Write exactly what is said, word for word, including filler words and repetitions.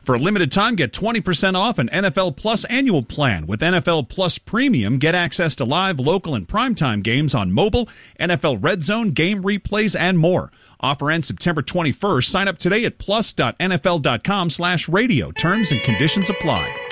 For a limited time, get twenty percent off an N F L Plus annual plan. With N F L Plus Premium, get access to live, local, and primetime games on mobile, N F L Red Zone, game replays, and more. Offer ends September twenty-first. Sign up today at plus dot n f l dot com slash radio. Terms and conditions apply.